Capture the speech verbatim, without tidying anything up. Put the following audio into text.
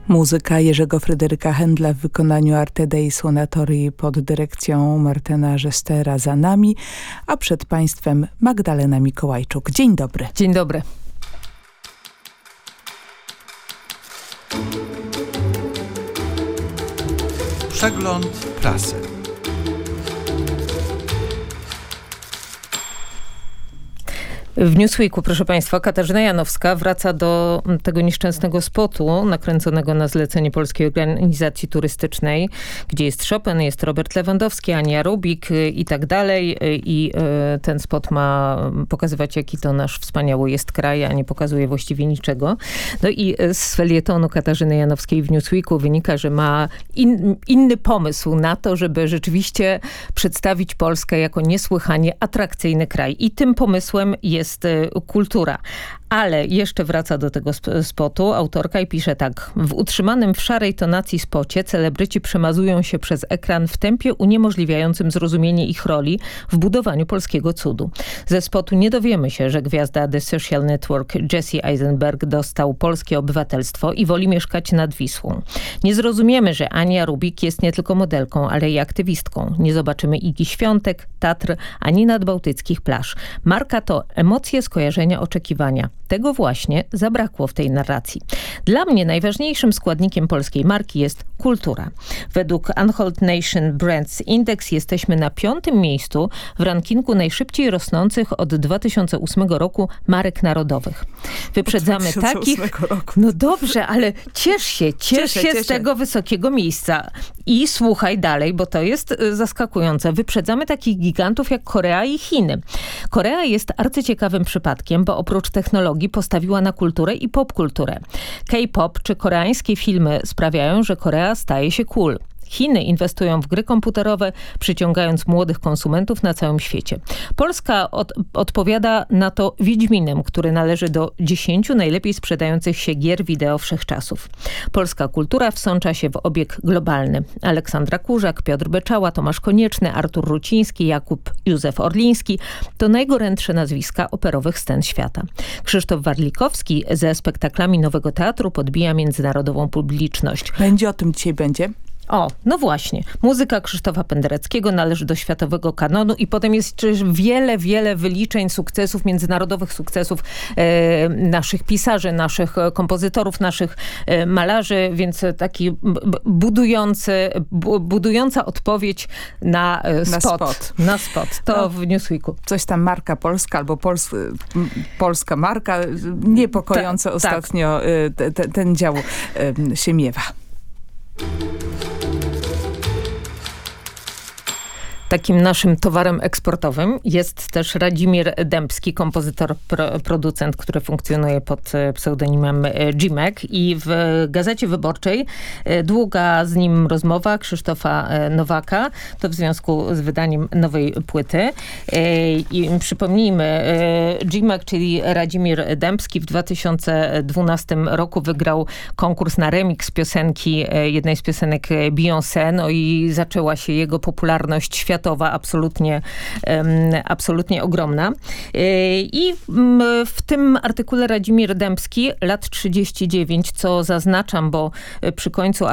Muzyka Jerzego Fryderyka Händla w wykonaniu Arte Dei Suonatori pod dyrekcją Martyna Żestera za nami, a przed Państwem Magdalena Mikołajczuk. Dzień dobry. Dzień dobry. Przegląd prasy. W Newsweeku, proszę Państwa, Katarzyna Janowska wraca do tego nieszczęsnego spotu nakręconego na zlecenie Polskiej Organizacji Turystycznej, gdzie jest Chopin, jest Robert Lewandowski, Ania Rubik i tak dalej. I ten spot ma pokazywać, jaki to nasz wspaniały jest kraj, a nie pokazuje właściwie niczego. No i z felietonu Katarzyny Janowskiej w Newsweeku wynika, że ma in, inny pomysł na to, żeby rzeczywiście przedstawić Polskę jako niesłychanie atrakcyjny kraj. I tym pomysłem jest jest kultura. Ale jeszcze wraca do tego spotu autorka i pisze tak. W utrzymanym w szarej tonacji spocie celebryci przemazują się przez ekran w tempie uniemożliwiającym zrozumienie ich roli w budowaniu polskiego cudu. Ze spotu nie dowiemy się, że gwiazda The Social Network Jesse Eisenberg dostał polskie obywatelstwo i woli mieszkać nad Wisłą. Nie zrozumiemy, że Ania Rubik jest nie tylko modelką, ale i aktywistką. Nie zobaczymy Igi Świątek, Tatr, ani nadbałtyckich plaż. Marka to emocje, skojarzenia, oczekiwania. Tego właśnie zabrakło w tej narracji. Dla mnie najważniejszym składnikiem polskiej marki jest kultura. Według Unhold Nation Brands Index jesteśmy na piątym miejscu w rankingu najszybciej rosnących od dwa tysiące ósmego roku marek narodowych. Wyprzedzamy takich... Roku. No dobrze, ale ciesz się, ciesz Cieszę, się cieszę. z tego wysokiego miejsca. I słuchaj dalej, bo to jest zaskakujące. Wyprzedzamy takich gigantów jak Korea i Chiny. Korea jest arcyciekawym przypadkiem, bo oprócz technologii postawiła na kulturę i popkulturę. K-pop czy koreańskie filmy sprawiają, że Korea staje się cool. Chiny inwestują w gry komputerowe, przyciągając młodych konsumentów na całym świecie. Polska od, odpowiada na to Wiedźminem, który należy do dziesięciu najlepiej sprzedających się gier wideo wszechczasów. Polska kultura wsącza się w obieg globalny. Aleksandra Kurzak, Piotr Beczała, Tomasz Konieczny, Artur Ruciński, Jakub Józef Orliński to najgorętsze nazwiska operowych scen świata. Krzysztof Warlikowski ze spektaklami Nowego Teatru podbija międzynarodową publiczność. Będzie o tym dzisiaj będzie? O, no właśnie. Muzyka Krzysztofa Pendereckiego należy do światowego kanonu i potem jest też wiele, wiele wyliczeń sukcesów, międzynarodowych sukcesów e, naszych pisarzy, naszych kompozytorów, naszych e, malarzy, więc taki b- budujący, bu- budująca odpowiedź na, e, Na spot. spot. Na spot. To No. w Newsweeku. Coś tam marka polska albo pols m, polska marka. Niepokojąco Ta, tak. ostatnio y, te, te, ten dział y, się miewa. Takim naszym towarem eksportowym jest też Radzimir Dębski, kompozytor, pro, producent, który funkcjonuje pod pseudonimem G-Mac. I w Gazecie Wyborczej długa z nim rozmowa Krzysztofa Nowaka. To w związku z wydaniem nowej płyty. I przypomnijmy, G-Mac, czyli Radzimir Dębski w dwa tysiące dwunastym roku wygrał konkurs na remix piosenki, jednej z piosenek Beyoncé. No i zaczęła się jego popularność światowa. Absolutnie, absolutnie ogromna. I w tym artykule Radzimir Dębski, lat trzydzieści dziewięć, co zaznaczam, bo przy końcu